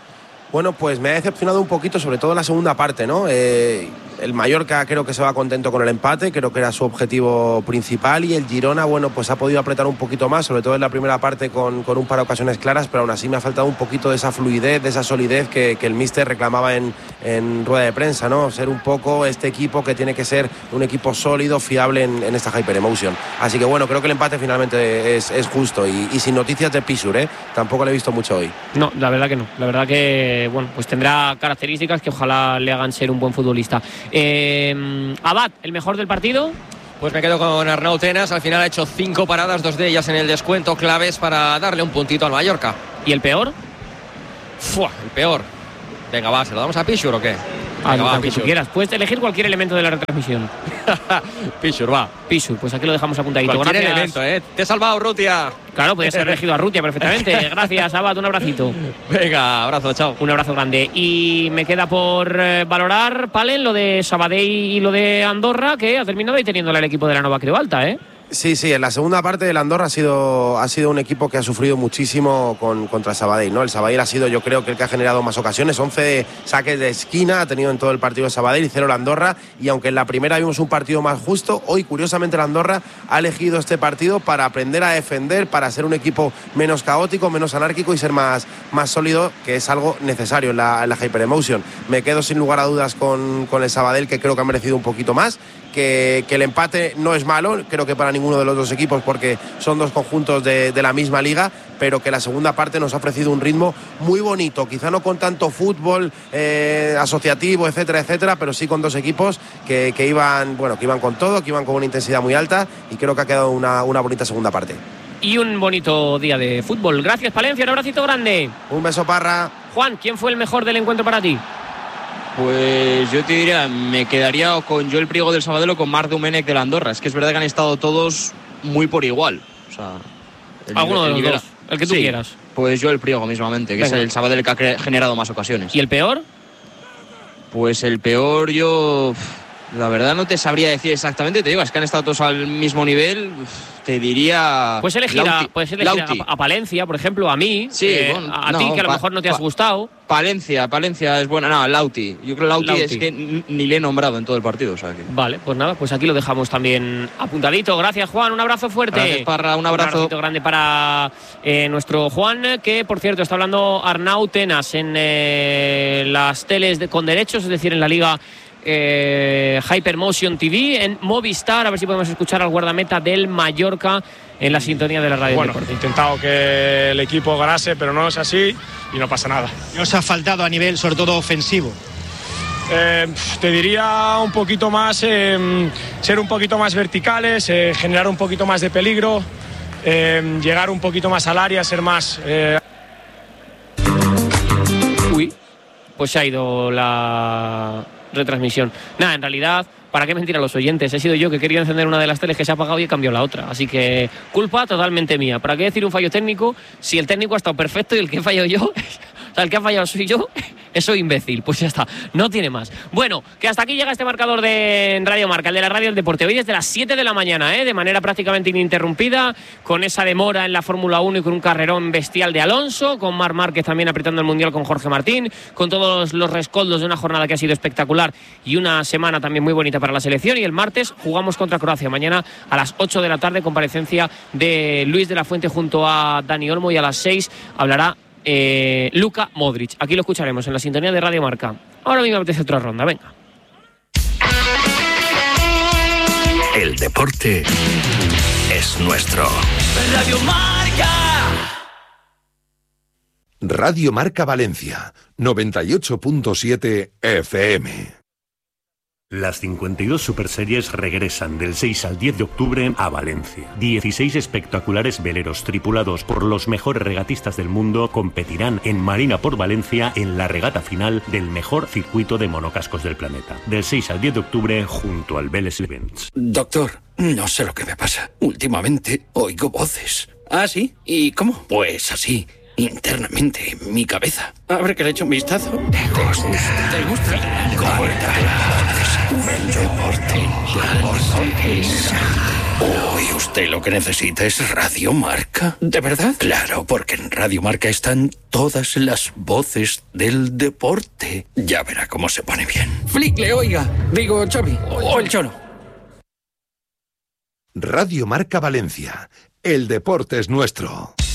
Bueno, pues me ha decepcionado un poquito, sobre todo en la segunda parte, ¿no? Eh, el Mallorca creo que se va contento con el empate, creo que era su objetivo principal, y el Girona, bueno, pues ha podido apretar un poquito más, sobre todo en la primera parte con, con un par de ocasiones claras, pero aún así me ha faltado un poquito de esa fluidez, de esa solidez que, que el míster reclamaba en, en rueda de prensa, ¿no? Ser un poco este equipo que tiene que ser un equipo sólido, fiable en, en esta Hyperemotion. Así que bueno, creo que el empate finalmente es, es justo, y, y sin noticias de Pisur, ¿eh? Tampoco lo he visto mucho hoy. No, la verdad que no, la verdad que, bueno, pues tendrá características que ojalá le hagan ser un buen futbolista. Eh, Abad, ¿el mejor del partido? Pues me quedo con Arnau Tenas. Al final ha hecho cinco paradas, dos de ellas en el descuento, claves para darle un puntito al Mallorca. ¿Y el peor? Fua, el peor. Venga, va, ¿se lo damos a Pisur o qué? Ah, Venga, va, que tú quieras. Puedes elegir cualquier elemento de la retransmisión. Pisur, va. Pisur, pues aquí lo dejamos apuntadito. Cualquier Gracias. elemento, ¿eh? Te he salvado, Rutia. Claro, podías haber elegido a Rutia perfectamente. Gracias, Abad, un abracito. Venga, abrazo, chao. Un abrazo grande. Y me queda por eh, valorar, Palen, lo de Sabadell y lo de Andorra, que ha terminado ahí teniéndole al equipo de la Nova Creu Alta, ¿eh? Sí, sí, en la segunda parte el Andorra ha sido, ha sido un equipo que ha sufrido muchísimo con, contra Sabadell, ¿no? El Sabadell ha sido, yo creo, que el que ha generado más ocasiones, once saques de esquina ha tenido en todo el partido de Sabadell y cero el Andorra, y aunque en la primera vimos un partido más justo, hoy curiosamente el Andorra ha elegido este partido para aprender a defender, para ser un equipo menos caótico, menos anárquico y ser más, más sólido, que es algo necesario en la, en la Hyperemotion. Me quedo sin lugar a dudas con, con el Sabadell, que creo que ha merecido un poquito más. Que, que el empate no es malo, creo que para ninguno de los dos equipos, porque son dos conjuntos de, de la misma liga, pero que la segunda parte nos ha ofrecido un ritmo muy bonito, quizá no con tanto fútbol eh, asociativo, etcétera, etcétera, pero sí con dos equipos que, que iban, bueno, que iban con todo, que iban con una intensidad muy alta, y creo que ha quedado una, una bonita segunda parte. Y un bonito día de fútbol. Gracias, Palencia, un abracito grande. Un beso, Parra. Juan, ¿quién fue el mejor del encuentro para ti? Pues yo te diría, me quedaría con Joel Priego del Sabadell o con Marc Domenech del Andorra. Es que es verdad que han estado todos muy por igual. O sea, el alguno nivel, de los el nivel, dos, el que tú sí, quieras. Pues Joel Priego mismamente, que Venga. Es el Sabadell que ha generado más ocasiones. ¿Y el peor? Pues el peor yo... La verdad no te sabría decir exactamente, te digo, es que han estado todos al mismo nivel, te diría... Puedes elegir, Lauti, a, puedes elegir a, a Palencia, por ejemplo, a mí, sí, eh, bueno, a, a no, ti, que a lo pa, mejor no te pa, has gustado. Palencia, Palencia es buena, no, Lauti. Yo creo que Lauti, Lauti. es que ni le he nombrado en todo el partido. O sea que... Vale, pues nada, pues aquí lo dejamos también apuntadito. Gracias, Juan, un abrazo fuerte. Gracias, Parra, un abrazo. Un grande para eh, nuestro Juan, que por cierto está hablando Arnau Tenas en eh, las teles de, con derechos, es decir, en la liga eh, Hypermotion T V, en Movistar, a ver si podemos escuchar al guardameta del Mallorca en la sintonía de la radio. Bueno, he intentado que el equipo ganase, pero no es así y no pasa nada. ¿Qué os ha faltado a nivel, sobre todo, ofensivo? Eh, te diría un poquito más, eh, ser un poquito más verticales, eh, generar un poquito más de peligro, eh, llegar un poquito más al área, ser más... Eh... Uy, pues se ha ido la retransmisión. Nada, en realidad... ¿Para qué mentir a los oyentes? He sido yo que quería encender una de las teles que se ha apagado y he cambiado la otra. Así que culpa totalmente mía. ¿Para qué decir un fallo técnico si el técnico ha estado perfecto y el que he fallado yo, o sea, el que ha fallado soy yo, soy imbécil? Pues ya está, no tiene más. Bueno, que hasta aquí llega este marcador de Radio Marca, el de la Radio del Deporte. Hoy desde las siete de la mañana, ¿eh? De manera prácticamente ininterrumpida, con esa demora en la Fórmula uno y con un carrerón bestial de Alonso, con Marc Márquez también apretando el Mundial con Jorge Martín, con todos los rescoldos de una jornada que ha sido espectacular y una semana también muy bonita para la selección. Y el martes jugamos contra Croacia. Mañana a las ocho de la tarde, comparecencia de Luis de la Fuente junto a Dani Olmo, y a las seis hablará eh, Luka Modric. Aquí lo escucharemos en la sintonía de Radio Marca. Ahora mismo me apetece otra ronda, venga. El deporte es nuestro. Radio Marca. Radio Marca Valencia, noventa y ocho punto siete F M. Las cincuenta y dos Superseries regresan del seis al diez de octubre a Valencia. dieciséis espectaculares veleros tripulados por los mejores regatistas del mundo competirán en Marina por Valencia en la regata final del mejor circuito de monocascos del planeta. Del seis al diez de octubre junto al Vélez Events. Doctor, no sé lo que me pasa. Últimamente oigo voces. ¿Ah, sí? ¿Y cómo? Pues así. internamente en mi cabeza. A ver que le echo un vistazo. ¿Te gusta? ¿Te gusta? El deporte. Uy, usted lo que necesita es Radio Marca. ¿De verdad? Claro, porque en Radio Marca están todas las voces del deporte. Ya verá cómo se pone bien. Flick, le oiga. Digo, Xavi. O el Cholo. Radio Marca Valencia. El deporte es nuestro.